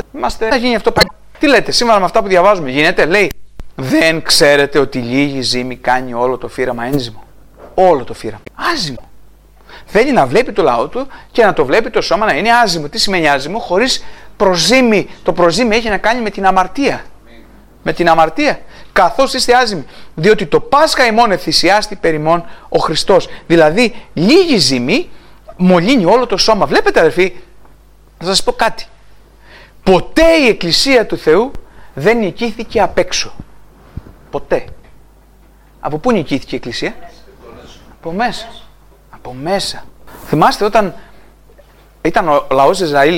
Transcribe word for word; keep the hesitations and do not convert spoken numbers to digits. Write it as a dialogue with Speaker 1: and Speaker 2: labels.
Speaker 1: Είμαστε, θα γίνει αυτό. Τι λέτε, σύμφωνα με αυτά που διαβάζουμε, γίνεται, λέει, δεν ξέρετε ότι λίγη ζύμη κάνει όλο το φύραμα ένζυμο. Όλο το φύραμα. Άζυμο. Θέλει να βλέπει το λαό του και να το βλέπει το σώμα να είναι άζυμο. Τι σημαίνει άζυμο? Χωρίς προζύμι. Το προζύμι έχει να κάνει με την αμαρτία. Με την αμαρτία. Καθώς είστε άζυμοι. Διότι το Πάσχα ημών εθυσιάστη περ ημών ο Χριστός. Δηλαδή, λίγη ζύμη μολύνει όλο το σώμα. Βλέπετε, αδερφοί, να σας πω κάτι. Ποτέ η Εκκλησία του Θεού δεν νικήθηκε απ' έξω. Ποτέ. Από πού νικήθηκε η Εκκλησία? Από μέσα. Από μέσα. Θυμάστε όταν ήταν ο λαός Ισραήλ